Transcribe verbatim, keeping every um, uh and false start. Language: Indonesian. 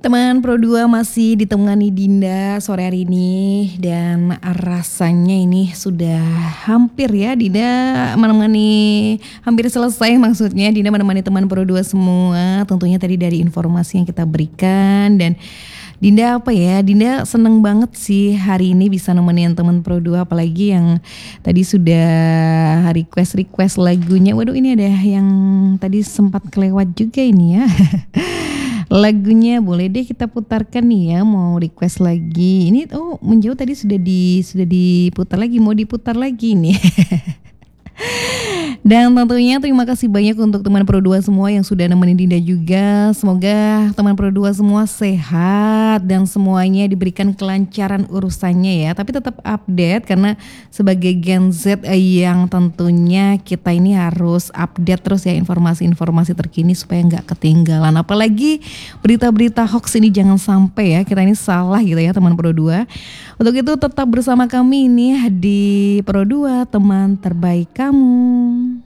Teman Pro dua masih ditemani Dinda sore hari ini dan rasanya ini sudah hampir ya Dinda menemani hampir selesai maksudnya Dinda menemani teman Pro dua semua tentunya tadi dari informasi yang kita berikan dan Dinda apa ya Dinda seneng banget sih hari ini bisa nemenin teman Pro dua apalagi yang tadi sudah request-request lagunya. Waduh ini ada yang tadi sempat kelewat juga ini ya. Lagunya boleh deh kita putarkan nih ya, mau request lagi. Ini oh menjauh tadi sudah di sudah diputar lagi, mau diputar lagi nih. Dan tentunya terima kasih banyak untuk teman Pro dua semua yang sudah nemenin Dinda juga. Semoga teman Pro dua semua sehat dan semuanya diberikan kelancaran urusannya ya. Tapi tetap update karena sebagai Gen Z yang tentunya kita ini harus update terus ya informasi-informasi terkini supaya nggak ketinggalan. Apalagi berita-berita hoax ini jangan sampai ya kita ini salah gitu ya teman Pro dua. Untuk itu tetap bersama kami ini di Pro dua teman terbaik kamu.